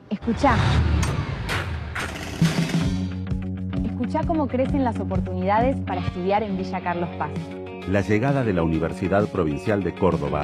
Escuchá. Escuchá cómo crecen las oportunidades para estudiar en Villa Carlos Paz. La llegada de la Universidad Provincial de Córdoba